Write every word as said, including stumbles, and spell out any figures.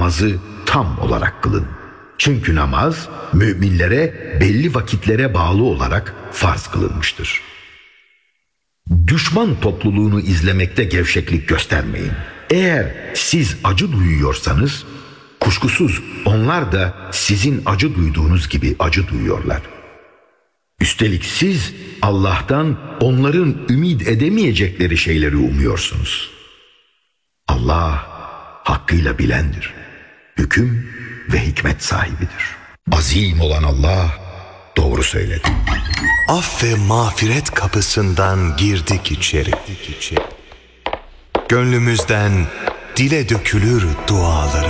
namazı tam olarak kılın. Çünkü namaz müminlere belli vakitlere bağlı olarak farz kılınmıştır. Düşman topluluğunu izlemekte gevşeklik göstermeyin. Eğer siz acı duyuyorsanız, kuşkusuz onlar da sizin acı duyduğunuz gibi acı duyuyorlar. Üstelik siz Allah'tan onların ümit edemeyecekleri şeyleri umuyorsunuz. Allah hakkıyla bilendir. Hüküm ve hikmet sahibidir. Azim olan Allah doğru söyledi. Af ve mağfiret kapısından girdik içeri. Gönlümüzden dile dökülür duaları.